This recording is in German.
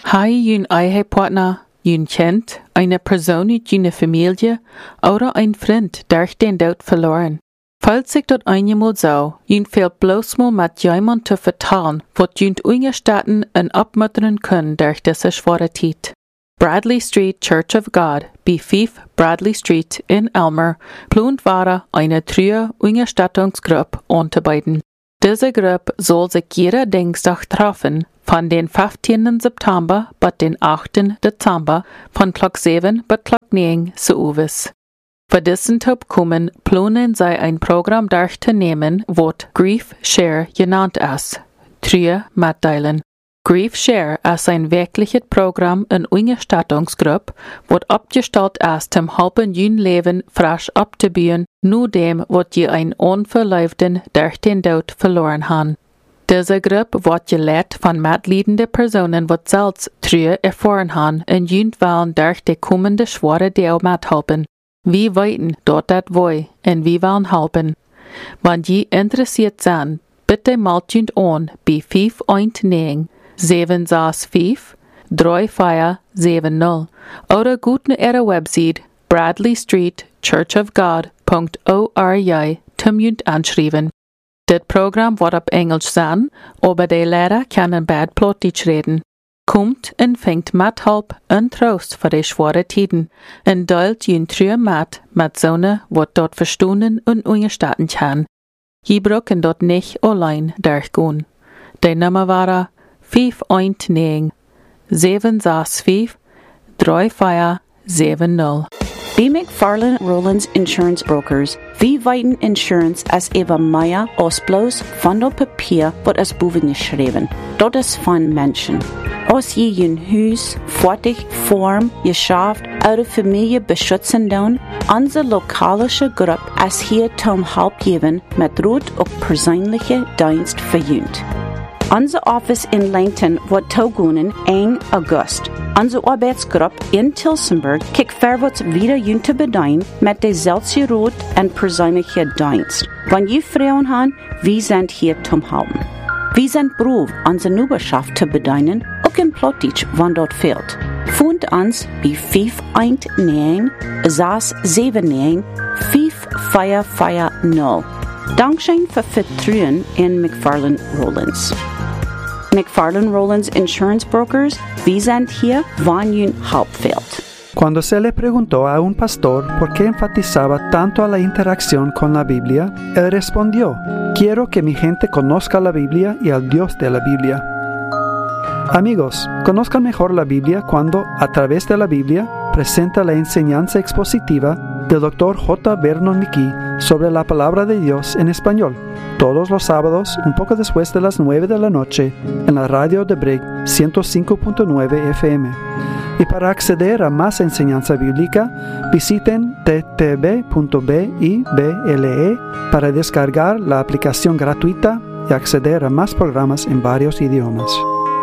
Hai een Ehepartner, een Kind, eine Person uit je Familie oder ein Freund durch den Tod verloren. Falls sich dort einmal so, jün fehlt bloß mal mit jemand zu vertrauen, wat jünt ungestatten en abmuttern können durch diese schwere Zeit. Bradley Street Church of God, B5 Bradley Street in Elmer, plant war eine treue Ungestattungsgruppe anzubieten. Diese Gruppe soll sich jeder Dienstag treffen, von den 15. September bis den 8. Dezember, von Klock 7 bis Klock 9 zu Uwes. Für diesen Typ kommen, planen sie ein Programm durchzunehmen, das Grief Share genannt ist. Treue mitteilen. Grief Share ist ein wirkliches Programm in Ungestattungsgruppe, das abgestellt ist, zum halben Leben frisch abzubauen, nur dem, was je ein Unverleibten durch den Tod verloren haben. Diese Gruppe wird geleitet von mitleidenden Personen, die selbst Treue erfahren haben und wollen durch die kommende schwere Deel mithelfen. Wir weiten dort das wollen und wir wollen helfen. Wenn Sie interessiert sind, bitte meldet an bei 519 765 3470 oder gut auf ihre Website bradleystreetchurchofgod.org zum anschreiben. Das Programm wird auf Englisch sein, aber die Lehrer können bad Plattdeutsch reden. Kommt und fängt Mathilfe und Trost für die schweren Zeiten und teilt jün Treue mit Sonnen, die dort verstehen und ungestatten kann. Sie brauchen dort nicht allein durchgehen. Die Nummer war 519 765 3470. B. McFarland Rollins Insurance Brokers. Vi weiten Insurance as Eva Maya aus bloß von der Papier wird as Buben geschrieben. Dort ist von Menschen. Aus je ein Haus, fertig, Form, geschafft, eure Familie beschützen down, unsere lokalische Gruppe as hier zum Hauptgeben mit Rot und persönliche Dienst verjünt. Unser Office in Langton wird togunen 1 August. Unsere Arbeitsgruppe in Tilsonburg kijkt verwärts wieder junte bedein mit der Rot und persönliche Dienst. Wenn ihr Frauen habt, wir sind hier zum Helfen. Wir sind bereit, unsere Nachbarschaft zu bedeinen, auch in Plattdeutsch, wenn dort fehlt. Fund uns bei 519 679 5440. Dankeschön für Vertrauen in McFarland Rollins. McFarland Rollins Insurance Brokers, wir sind hier, wenn ihr Hauptfeld. Cuando se le preguntó a un pastor por qué enfatizaba tanto a la interacción con la Biblia, él respondió: quiero que mi gente conozca la Biblia y al Dios de la Biblia. Amigos, conozcan mejor la Biblia cuando, a través de la Biblia, presenta la enseñanza expositiva del Dr. J. Vernon McGee sobre la palabra de Dios en español, todos los sábados, un poco después de las 9 de la noche, en la radio de Brig 105.9 FM. Y para acceder a más enseñanza bíblica, visiten ttb.bible para descargar la aplicación gratuita y acceder a más programas en varios idiomas.